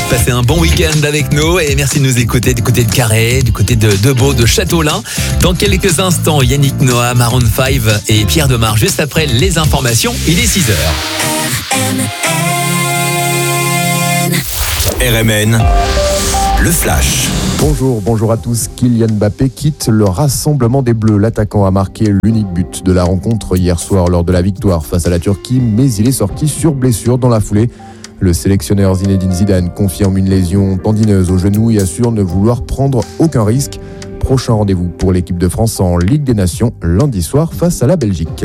Passez un bon week-end avec nous et merci de nous écouter du côté de Carré, du côté de Debeau, de Châteaulin. Dans quelques instants, Yannick Noah, Maroon 5 et Pierre Demar. Juste après les informations, il est 6h. RMN, le flash. Bonjour à tous. Kylian Mbappé quitte le rassemblement des Bleus. L'attaquant a marqué l'unique but de la rencontre hier soir lors de la victoire face à la Turquie, mais il est sorti sur blessure dans la foulée. Le sélectionneur Zinedine Zidane confirme une lésion tendineuse au genou et assure ne vouloir prendre aucun risque. Prochain rendez-vous pour l'équipe de France en Ligue des Nations lundi soir face à la Belgique.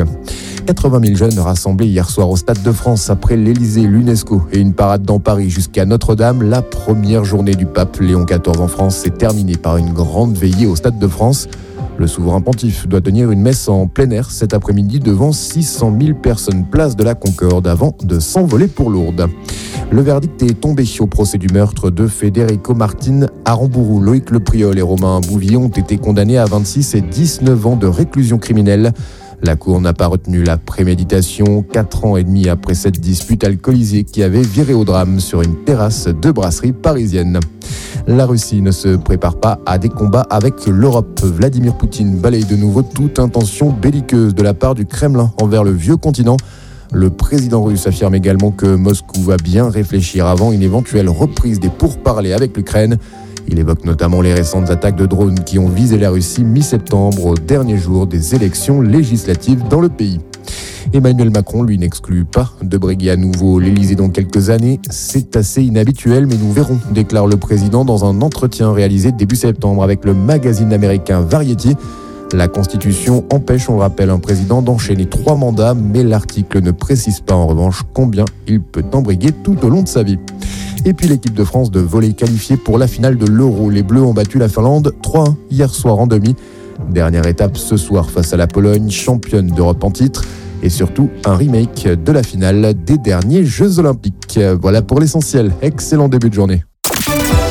80 000 jeunes rassemblés hier soir au Stade de France après l'Elysée, l'UNESCO et une parade dans Paris jusqu'à Notre-Dame. La première journée du pape Léon XIV en France s'est terminée par une grande veillée au Stade de France. Le souverain pontife doit tenir une messe en plein air cet après-midi devant 600 000 personnes place de la Concorde avant de s'envoler pour Lourdes. Le verdict est tombé au procès du meurtre de Federico Martin Aramburu. Loïc Lepriol et Romain Bouvier ont été condamnés à 26 et 19 ans de réclusion criminelle. La Cour n'a pas retenu la préméditation 4 ans et demi après cette dispute alcoolisée qui avait viré au drame sur une terrasse de brasserie parisienne. La Russie ne se prépare pas à des combats avec l'Europe. Vladimir Poutine balaye de nouveau toute intention belliqueuse de la part du Kremlin envers le vieux continent. Le président russe affirme également que Moscou va bien réfléchir avant une éventuelle reprise des pourparlers avec l'Ukraine. Il évoque notamment les récentes attaques de drones qui ont visé la Russie mi-septembre, au dernier jour des élections législatives dans le pays. Emmanuel Macron, lui, n'exclut pas de briguer à nouveau l'Elysée dans quelques années. C'est assez inhabituel, mais nous verrons, déclare le président dans un entretien réalisé début septembre avec le magazine américain Variety. La Constitution empêche, on le rappelle, un président d'enchaîner 3 mandats, mais l'article ne précise pas en revanche combien il peut embriguer tout au long de sa vie. Et puis l'équipe de France de volley qualifiée pour la finale de l'Euro. Les Bleus ont battu la Finlande 3-1 hier soir en demi. Dernière étape ce soir face à la Pologne, championne d'Europe en titre. Et surtout un remake de la finale des derniers Jeux Olympiques. Voilà pour l'essentiel. Excellent début de journée.